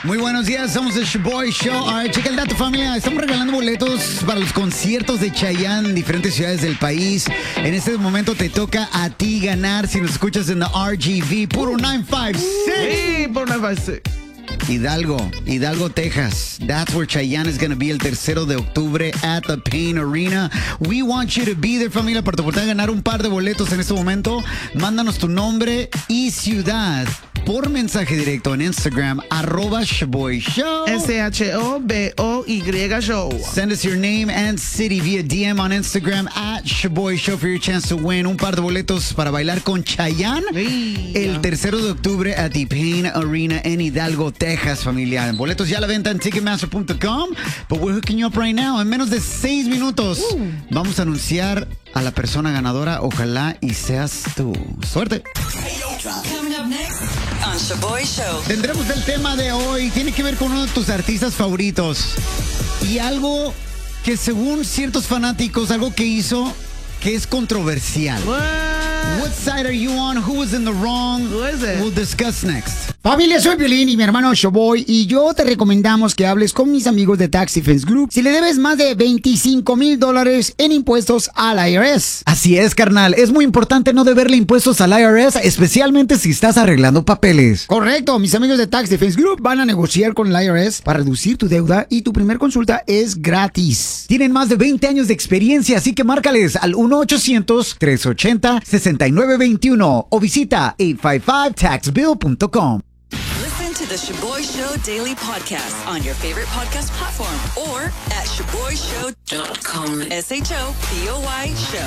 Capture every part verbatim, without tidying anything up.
Muy buenos días, somos el Shoboy Show. A ver, checa el dato, familia. Estamos regalando boletos para los conciertos de Chayanne en diferentes ciudades del país. En este momento te toca a ti ganar si nos escuchas en la R G V. Puro nueve cinco seis. Sí, puro nueve cinco seis. Hidalgo, Hidalgo, Texas. That's where Chayanne is going to be el tercero de octubre at the Pain Arena. We want you to be there, familia, para poder ganar un par de boletos en este momento. Mándanos tu nombre y ciudad por mensaje directo en Instagram, arroba Shoboy Show. S H O B O Y Show. Send us your name and city via D M on Instagram at Shoboy Show for your chance to win un par de boletos para bailar con Chayanne Sí. el tercero de octubre at the Pain Arena en Hidalgo, Texas, familia. Boletos ya a la venta en ticketmaster punto com, but we're hooking you up right now. En menos de seis minutos uh. vamos a anunciar a la persona ganadora. Ojalá y seas tú. Suerte. Coming up next on Shoboy Show. Tendremos el tema de hoy. Tiene que ver con uno de tus artistas favoritos. Y algo que según ciertos fanáticos, algo que hizo que es controversial. What? What side are you on? Who was in the wrong? Who is it? We'll discuss next. Familia, soy Piolín y mi hermano Shoboy, y yo te recomendamos que hables con mis amigos de Tax Defense Group si le debes más de veinticinco mil dólares en impuestos al I R S. Así es, carnal. Es muy importante no deberle impuestos al I R S, especialmente si estás arreglando papeles. Correcto, mis amigos de Tax Defense Group van a negociar con el I R S para reducir tu deuda y tu primer consulta es gratis. Tienen más de veinte años de experiencia, así que márcales al uno ochocientos, tres ochenta, sesenta y nueve veintiuno o visita ocho cinco cinco tax bill punto com. Listen to the Shoboy Show Daily Podcast on your favorite podcast platform or at shoboy show dot com. S H O B O Y Show.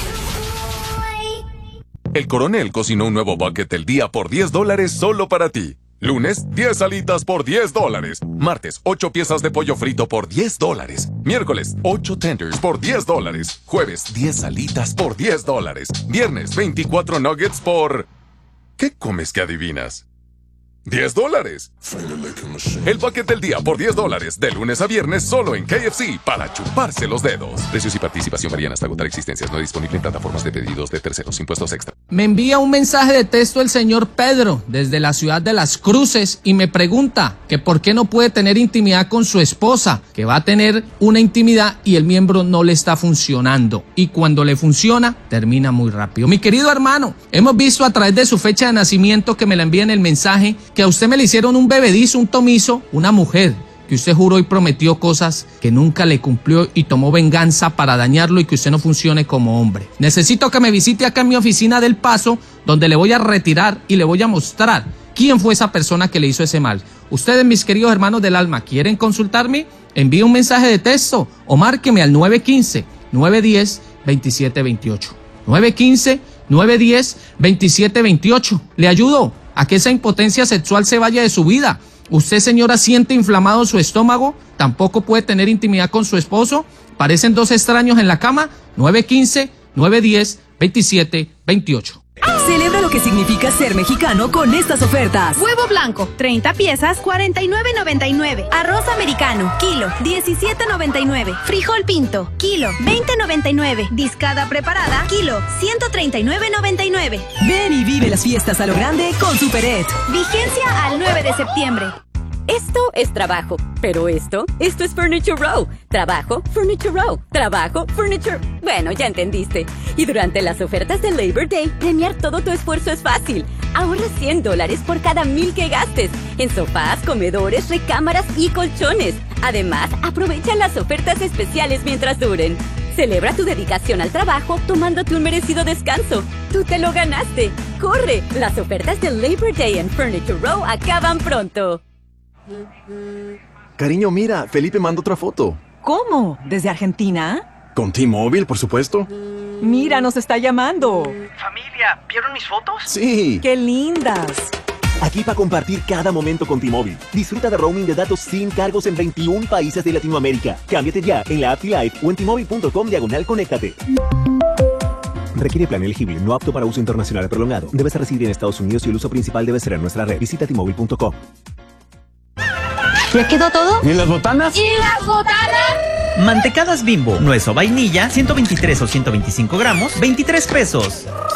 El Coronel cocinó un nuevo bucket del día por diez dólares solo para ti. Lunes, diez alitas por diez dólares. Martes, ocho piezas de pollo frito por diez dólares. Miércoles, ocho tenders por diez dólares. Jueves, diez alitas por diez dólares. Viernes, veinticuatro nuggets por... ¿Qué comes que adivinas? diez dólares. El paquete del día por diez dólares, de lunes a viernes, solo en K F C, para chuparse los dedos. Precios y participación varían hasta agotar existencias. No disponible en plataformas de pedidos de terceros. Impuestos extra. Me envía un mensaje de texto el señor Pedro desde la ciudad de Las Cruces y me pregunta que por qué no puede tener intimidad con su esposa, que va a tener una intimidad y el miembro no le está funcionando. Y cuando le funciona, termina muy rápido. Mi querido hermano, hemos visto a través de su fecha de nacimiento que me la envía en el mensaje que a usted me le hicieron un bebedizo, un tomizo, una mujer que usted juró y prometió cosas que nunca le cumplió y tomó venganza para dañarlo y que usted no funcione como hombre. Necesito que me visite acá en mi oficina del Paso, donde le voy a retirar y le voy a mostrar quién fue esa persona que le hizo ese mal. Ustedes, mis queridos hermanos del alma, ¿quieren consultarme? Envíe un mensaje de texto o márqueme al nueve uno cinco, nueve uno cero, dos siete dos ocho. nueve uno cinco, nueve uno cero, dos siete dos ocho. Le ayudo a que esa impotencia sexual se vaya de su vida. Usted, señora, siente inflamado su estómago, tampoco puede tener intimidad con su esposo, parecen dos extraños en la cama. Nueve uno cinco, nueve uno cero, dos siete dos ocho. Celebra lo que significa ser mexicano con estas ofertas. Huevo blanco, treinta piezas, cuarenta y nueve noventa y nueve. Arroz americano, kilo, diecisiete noventa y nueve. Frijol pinto, kilo, veinte noventa y nueve. Discada preparada, kilo, ciento treinta y nueve noventa y nueve. Ven y vive las fiestas a lo grande con Superet. Vigencia al nueve de septiembre. Esto es trabajo, pero esto, esto es Furniture Row. Trabajo, Furniture Row. Trabajo, Furniture... Bueno, ya entendiste. Y durante las ofertas de Labor Day, premiar todo tu esfuerzo es fácil. Ahorra cien dólares por cada mil que gastes en sofás, comedores, recámaras y colchones. Además, aprovecha las ofertas especiales mientras duren. Celebra tu dedicación al trabajo tomándote un merecido descanso. Tú te lo ganaste. ¡Corre! Las ofertas de Labor Day en Furniture Row acaban pronto. Cariño, mira, Felipe manda otra foto. ¿Cómo? ¿Desde Argentina? Con T-Mobile, por supuesto. Mira, nos está llamando. Familia, ¿vieron mis fotos? Sí. ¡Qué lindas! Aquí para compartir cada momento con T-Mobile. Disfruta de roaming de datos sin cargos en veintiún países de Latinoamérica. Cámbiate ya en la app T-Life o en T-Mobile punto com diagonal conéctate. Requiere plan elegible, no apto para uso internacional prolongado. Debes residir en Estados Unidos y el uso principal debe ser en nuestra red. Visita T Mobile punto com. ¿Ya quedó todo? ¿Y las botanas? ¿Y las botanas? Mantecadas Bimbo, nuez o vainilla, ciento veintitrés o ciento veinticinco gramos, veintitrés pesos.